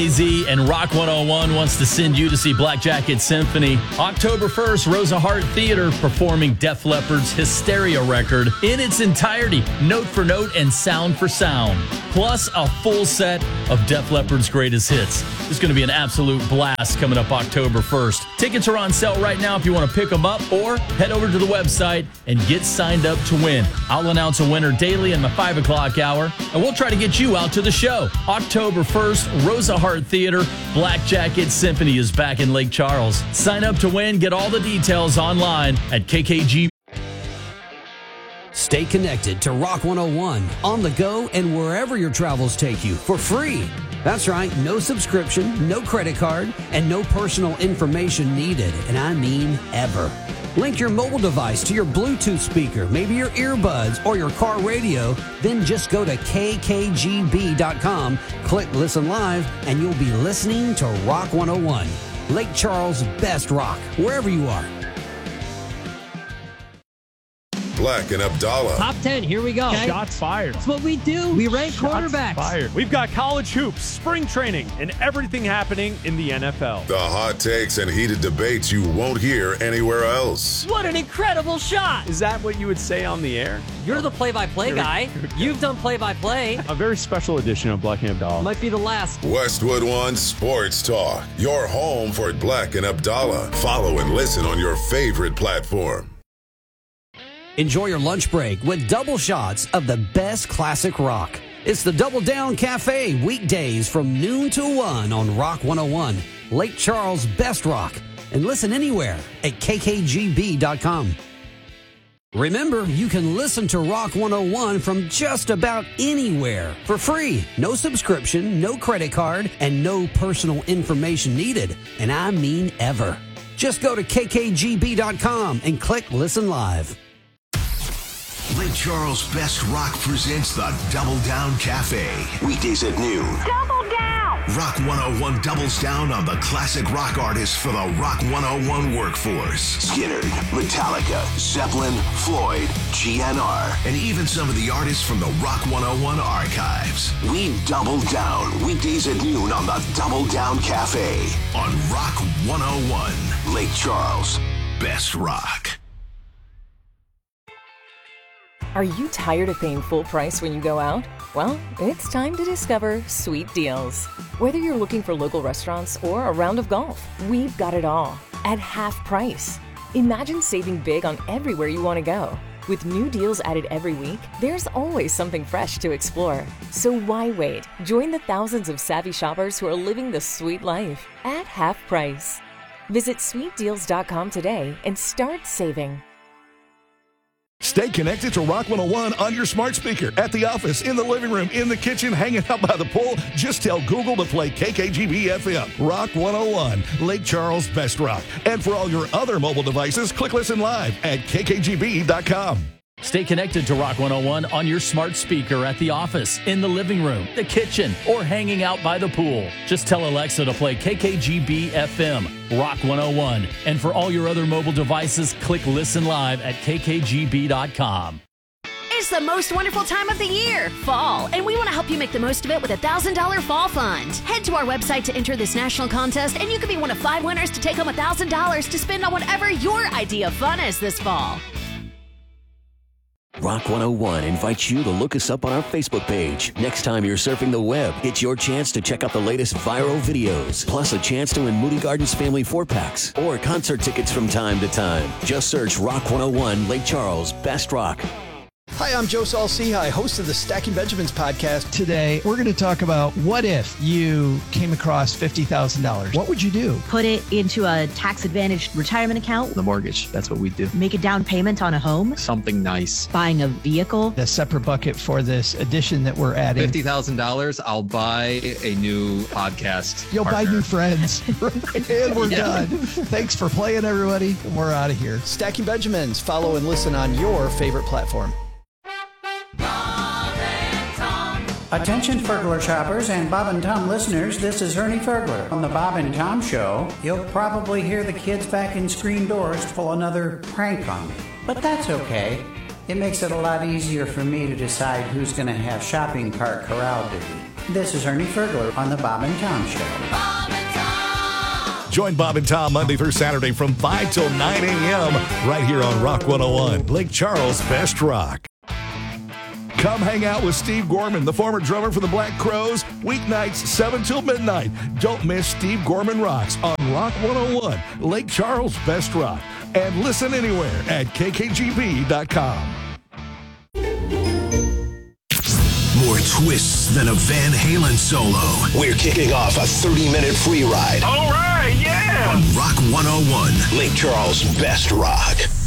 Z and Rock 101 wants to send you to see Black Jacket Symphony. October 1st, Rosa Hart Theater performing Def Leppard's Hysteria record in its entirety, note for note and sound for sound. Plus a full set of Def Leppard's greatest hits. It's going to be an absolute blast coming up October 1st. Tickets are on sale right now if you want to pick them up, or head over to the website and get signed up to win. I'll announce a winner daily in the 5 o'clock hour, and we'll try to get you out to the show. October 1st, Rosa Hart Theater, Black Jacket Symphony is back in Lake Charles. Sign up to win. Get all the details online at KKG. Stay connected to Rock 101 on the go and wherever your travels take you for free. That's right, no subscription, no credit card, and no personal information needed, and I mean ever. Link your mobile device to your Bluetooth speaker, maybe your earbuds or your car radio, then just go to kkgb.com, click Listen Live, and you'll be listening to Rock 101, Lake Charles' best rock, wherever you are. Black and Abdallah. Top 10, here we go. Okay. Shots fired. That's what we do. We rank quarterbacks. Fired. We've got college hoops, spring training, and everything happening in the NFL. The hot takes and heated debates you won't hear anywhere else. What an incredible shot. Is that what you would say on the air? You're the play-by-play guy. You've done play-by-play. A very special edition of Black and Abdallah. Might be the last. Westwood One Sports Talk. Your home for Black and Abdallah. Follow and listen on your favorite platform. Enjoy your lunch break with double shots of the best classic rock. It's the Double Down Cafe, weekdays from noon to 1 on Rock 101, Lake Charles' best rock. And listen anywhere at kkgb.com. Remember, you can listen to Rock 101 from just about anywhere for free. No subscription, no credit card, and no personal information needed. And I mean ever. Just go to kkgb.com and click Listen Live. Lake Charles' best rock presents the Double Down Cafe. Weekdays at noon. Double down! Rock 101 doubles down on the classic rock artists for the Rock 101 workforce. Skynyrd, Metallica, Zeppelin, Floyd, GNR, and even some of the artists from the Rock 101 archives. We double down weekdays at noon on the Double Down Cafe on Rock 101. Lake Charles' best rock. Are you tired of paying full price when you go out? Well, it's time to discover Sweet Deals. Whether you're looking for local restaurants or a round of golf, we've got it all at half price. Imagine saving big on everywhere you want to go. With new deals added every week, there's always something fresh to explore. So why wait? Join the thousands of savvy shoppers who are living the sweet life at half price. Visit sweetdeals.com today and start saving. Stay connected to Rock 101 on your smart speaker, at the office, in the living room, in the kitchen, hanging out by the pool. Just tell Google to play KKGB FM. Rock 101, Lake Charles' best rock. And for all your other mobile devices, click Listen Live at kkgb.com. Stay connected to Rock 101 on your smart speaker at the office, in the living room, the kitchen, or hanging out by the pool. Just tell Alexa to play KKGB FM, Rock 101. And for all your other mobile devices, click Listen Live at kkgb.com. It's the most wonderful time of the year, fall, and we want to help you make the most of it with a $1,000 fall fund. Head to our website to enter this national contest, and you could be one of 5 winners to take home $1,000 to spend on whatever your idea of fun is this fall. Rock 101 invites you to look us up on our Facebook page. Next time you're surfing the web, it's your chance to check out the latest viral videos, plus a chance to win Moody Gardens Family 4-packs or concert tickets from time to time. Just search Rock 101 Lake Charles Best Rock. Hi, I'm Joe Saul-Sehy, host of the Stacking Benjamins podcast. Today, we're going to talk about what if you came across $50,000? What would you do? Put it into a tax-advantaged retirement account. The mortgage, that's what we do. Make a down payment on a home. Something nice. Buying a vehicle. A separate bucket for this addition that we're adding. $50,000, I'll buy a new podcast You'll partner. buy new friends. And we're done. Thanks for playing, everybody. And we're out of here. Stacking Benjamins. Follow and listen on your favorite platform. Attention Fergler shoppers and Bob and Tom listeners, this is Ernie Fergler. On the Bob and Tom Show, you'll probably hear the kids back in screen doors pull another prank on me. But that's okay. It makes it a lot easier for me to decide who's going to have shopping cart corral duty. This is Ernie Fergler on the Bob and Tom Show. Join Bob and Tom Monday through Saturday from 5 till 9 a.m. right here on Rock 101, Lake Charles' best rock. Come hang out with Steve Gorman, the former drummer for the Black Crowes, weeknights 7 till midnight. Don't miss Steve Gorman Rocks on Rock 101, Lake Charles' best rock. And listen anywhere at kkgb.com. More twists than a Van Halen solo. We're kicking off a 30-minute free ride. All right, yeah! On Rock 101, Lake Charles' best rock.